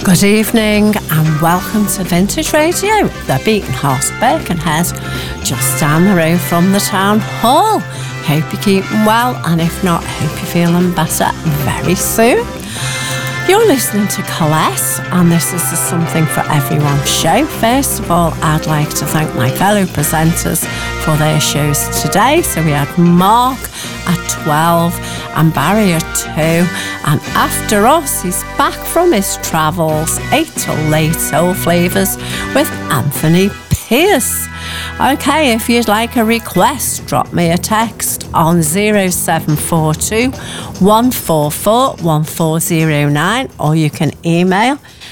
Good evening and welcome to Vintage Radio, the Beaten Horse Birkenhead, just down the road from the Town Hall. Hope you're keeping well, and if not, hope you're feeling better very soon. You're listening to Colette, and this is the Something for Everyone show. First of all, I'd like to thank my fellow presenters for their shows today. So we had Mark at 12 and Barry at 2, and after us, he's back from his travels, 8 till late Soul Flavours with Anthony Pierce. Okay, if you'd like a request, drop me a text on 0742 144 1409, or you can email